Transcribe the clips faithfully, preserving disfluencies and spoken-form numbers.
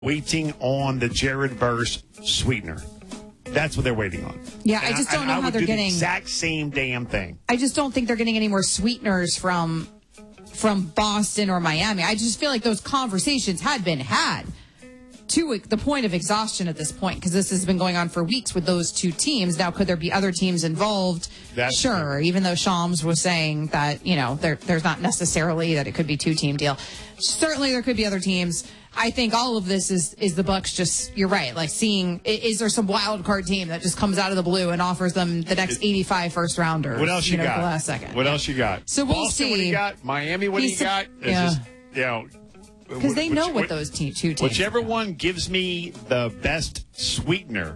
waiting on the Jared Verse sweetener. That's what they're waiting on. Yeah, and I just I, don't know I how would they're do getting the exact same damn thing. I just don't think they're getting any more sweeteners from from Boston or Miami. I just feel like those conversations had been had to the point of exhaustion at this point, because this has been going on for weeks with those two teams. Now, could there be other teams involved? That's sure. true. Even though Shams was saying that, you know, there, there's not necessarily that it could be two-team deal. Certainly there could be other teams. I think all of this is, is the Bucks just, you're right, like seeing, is there some wild card team that just comes out of the blue and offers them the next eighty-five first rounders? What else you, you know, got? The last second. What else you got? So we'll Boston, see. What do you got? Miami, what do He's you got? It's yeah. just, you know, Because they which- know what which- those te- two teams Whichever are. one gives me the best sweetener,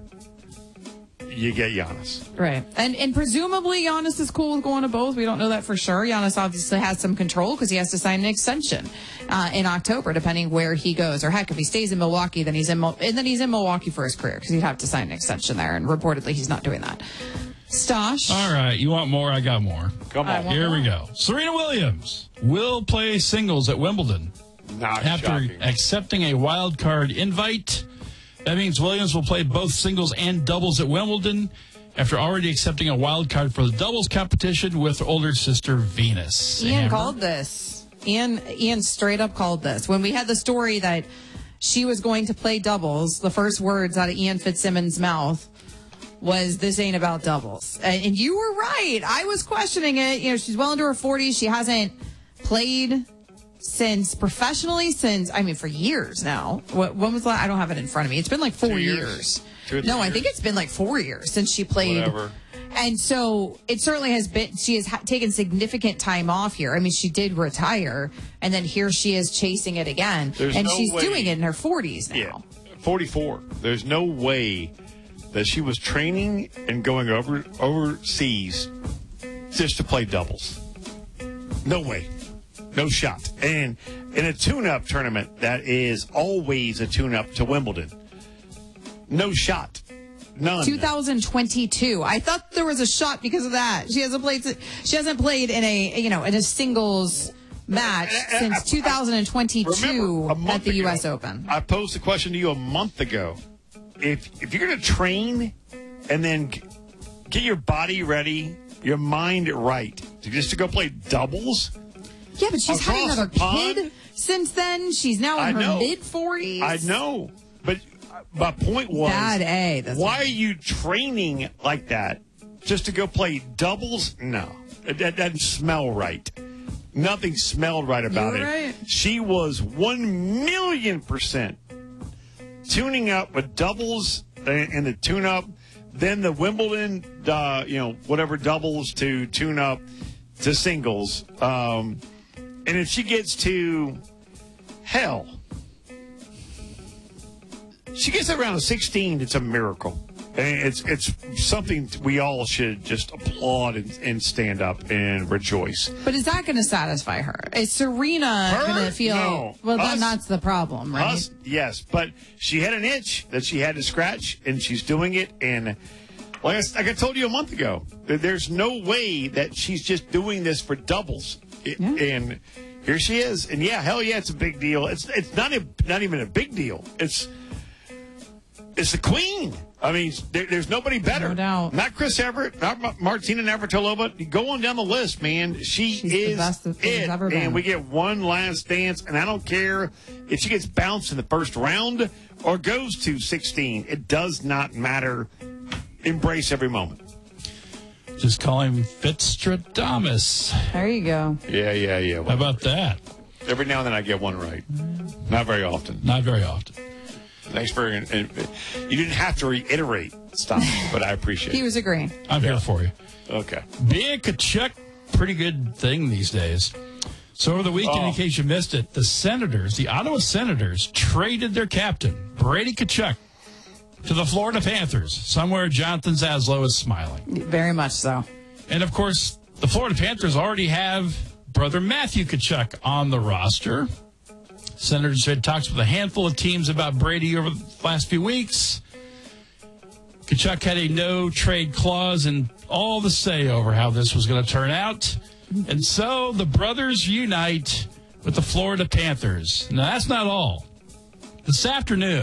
you get Giannis. Right. And and presumably Giannis is cool with going to both. We don't know that for sure. Giannis obviously has some control because he has to sign an extension uh, in October, depending where he goes. Or heck, if he stays in Milwaukee, then he's in Mo- and then he's in Milwaukee for his career because he'd have to sign an extension there. And reportedly, he's not doing that. Stosh. All right. You want more? I got more. Come I on. want Here more. we go. Serena Williams will play singles at Wimbledon Not after shocking. accepting a wild card invite. That means Williams will play both singles and doubles at Wimbledon after already accepting a wild card for the doubles competition with older sister Venus. Ian Amber? called this. Ian Ian straight up called this. When we had the story that she was going to play doubles, the first words out of Ian Fitzsimmons' mouth was, "This ain't about doubles." And, and you were right. I was questioning it. You know, she's well into her forties. She hasn't played since professionally since, I mean, for years now. What, when was that? I don't have it in front of me. It's been like four Two years. years. Two or three No, I years. think it's been like four years since she played. Whatever. And so it certainly has been, she has ha- taken significant time off here. I mean, she did retire, and then here she is chasing it again. There's and no she's way- doing it in her forties now. Yeah, forty-four. There's no way that she was training and going over overseas just to play doubles. No way. No shot. And in a tune-up tournament, that is always a tune-up to Wimbledon. No shot. None. two thousand twenty-two. I thought there was a shot because of that. She hasn't played. She hasn't played in a you know in a singles match since two thousand twenty-two Remember, a month at the ago, U S Open. I posed a question to you a month ago. If if you're going to train and then g- get your body ready, your mind right, to just to go play doubles. Yeah, but she's had Across another the pond? kid since then. She's now I in her know. mid forties. I know, but my point was, Bad A. That's why are you training like that just to go play doubles? No, it, that doesn't smell right. Nothing smelled right about You're it. right. She was one million percent tuning up with doubles and the tune-up, then the Wimbledon, uh, you know, whatever doubles to tune up to singles. Um, and if she gets to hell, she gets around sixteen, it's a miracle. And it's it's something we all should just applaud and, and stand up and rejoice. But is that going to satisfy her? Is Serena Her? going to feel? No. Well, then Us? that's the problem, right? Us, yes, but she had an itch that she had to scratch, and she's doing it. And like I, like I told you a month ago, that there's no way that she's just doing this for doubles. It- Yeah. And here she is. And yeah, hell yeah, it's a big deal. It's it's not a, not even a big deal. It's it's the queen. I mean, there, there's nobody better. No doubt. Not Chris Everett, not Ma- Martina Navratilova. Go on down the list, man. She She's the is best that there's it. ever been. And we get one last dance, and I don't care if she gets bounced in the first round or goes to sixteen. It does not matter. Embrace every moment. Just call him Fitzstradamus. There you go. Yeah, yeah, yeah. How about that? Every now and then I get one right. Not very often. Not very often. Thanks for. And, and you didn't have to reiterate stuff, but I appreciate He it. was agreeing. I'm Yeah. here for you. Okay. Being Kachuk, pretty good thing these days. So over the weekend, Oh. in case you missed it, the Senators, the Ottawa Senators, traded their captain, Brady Kachuk, to the Florida Panthers. Somewhere Jonathan Zaslow is smiling. Very much so. And, of course, the Florida Panthers already have brother Matthew Kachuk on the roster. Senators had talks with a handful of teams about Brady over the last few weeks. Kachuk had a no-trade clause and all the say over how this was going to turn out. And so the brothers unite with the Florida Panthers. Now, that's not all. This afternoon,